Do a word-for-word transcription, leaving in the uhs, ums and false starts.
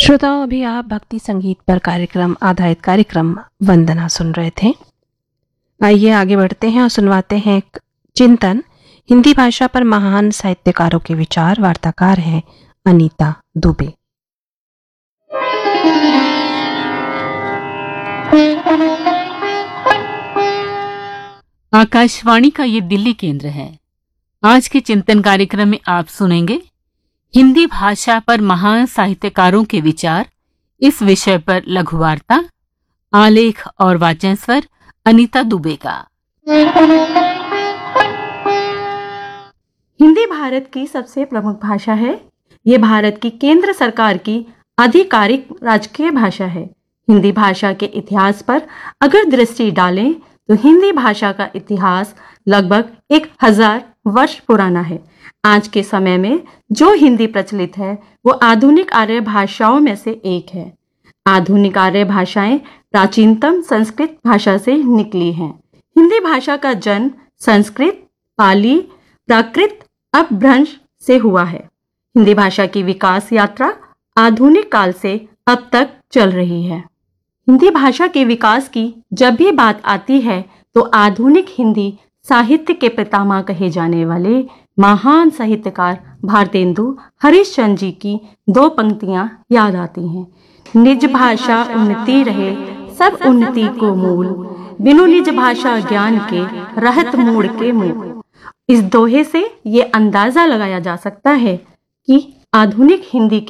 श्रोताओं, अभी आप भक्ति संगीत पर कार्यक्रम आधारित कार्यक्रम वंदना सुन रहे थे। आइए आगे बढ़ते हैं और सुनवाते हैं एक चिंतन। हिंदी भाषा पर महान साहित्यकारों के विचार। वार्ताकार हैं अनीता दुबे। आकाशवाणी का ये दिल्ली केंद्र है। आज के चिंतन कार्यक्रम में आप सुनेंगे हिंदी भाषा पर महान साहित्यकारों के विचार। इस विषय पर लघु वार्ता, आलेख और वाचन स्वर अनीता दुबे का। हिंदी भारत की सबसे प्रमुख भाषा है। ये भारत की केंद्र सरकार की आधिकारिक राजकीय भाषा है। हिंदी भाषा के इतिहास पर अगर दृष्टि डालें तो हिंदी भाषा का इतिहास लगभग एक हजार वर्ष पुराना है। आज के समय में जो हिंदी प्रचलित है वो आधुनिक आर्य भाषाओं में से एक है। आधुनिक आर्य भाषाएं प्राचीनतम संस्कृत भाषा से निकली हैं। हिंदी भाषा का जन्म संस्कृत, पाली, प्राकृत अपभ्रंश से हुआ है। हिंदी भाषा की विकास यात्रा आधुनिक काल से अब तक चल रही है। हिंदी भाषा के विकास की जब भी बात आती है तो आधुनिक हिंदी साहित्य के पितामह कहे जाने वाले महान साहित्यकार भारतेंदु हरिश्चंद्र जी की दो पंक्तियां याद आती हैं। निज भाषा उन्नति रहे सब उन्नति को मूल, बिनु निज भाषा ज्ञान के रहत मूड के मूल। इस दोहे से ये अंदाजा लगाया जा सकता है कि आधुनिक हिंदी